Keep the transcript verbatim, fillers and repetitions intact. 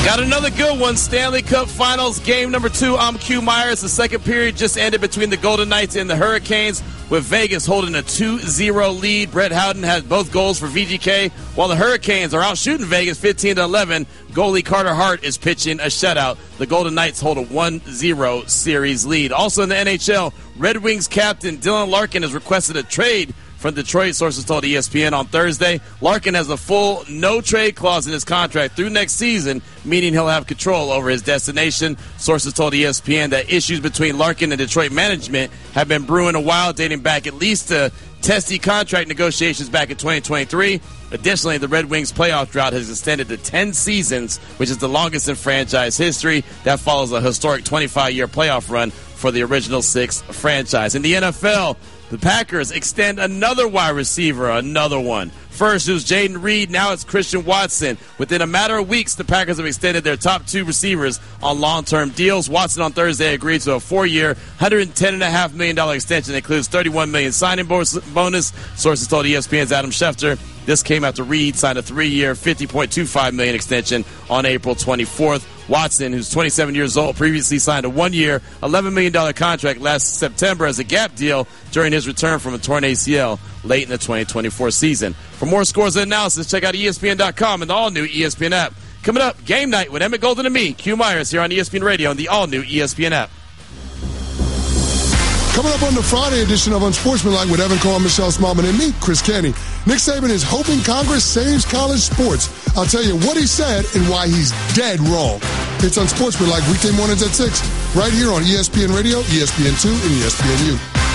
Got another good one. Stanley Cup Finals, game number two. I'm Q Myers. The second period just ended between the Golden Knights and the Hurricanes, with Vegas holding a two zero lead. Brett Howden had both goals for V G K, while the Hurricanes are out shooting Vegas fifteen to eleven. Goalie Carter Hart is pitching a shutout. The Golden Knights hold a one zero series lead. Also in the N H L, Red Wings captain Dylan Larkin has requested a trade from Detroit, sources told E S P N on Thursday. Larkin has a full no-trade clause in his contract through next season, meaning he'll have control over his destination. Sources told E S P N that issues between Larkin and Detroit management have been brewing a while, dating back at least to testy contract negotiations back in twenty twenty-three. Additionally, the Red Wings playoff drought has extended to ten seasons, which is the longest in franchise history. That follows a historic twenty-five-year playoff run for the original six franchise. In the N F L, the Packers extend another wide receiver, another one. First, it was Jaden Reed. Now it's Christian Watson. Within a matter of weeks, the Packers have extended their top two receivers on long-term deals. Watson on Thursday agreed to a four-year, one hundred ten point five million dollars extension that includes thirty-one million dollars signing bonus. Sources told E S P N's Adam Schefter. This came after Reed signed a three-year, fifty point two five million dollars extension on April twenty-fourth. Watson, who's twenty-seven years old, previously signed a one-year, eleven million dollars contract last September as a gap deal during his return from a torn A C L late in the twenty twenty-four season. For more scores and analysis, check out E S P N dot com and the all-new E S P N app. Coming up, game night with Emmett Golden and me, Q Myers, here on E S P N Radio and the all-new E S P N app. Coming up on the Friday edition of Unsportsmanlike with Evan Cohen, Michelle Smallman, and me, Chris Canty. Nick Saban is hoping Congress saves college sports. I'll tell you what he said and why he's dead wrong. It's Unsportsmanlike weekday mornings at six, right here on E S P N Radio, E S P N two, and E S P N U.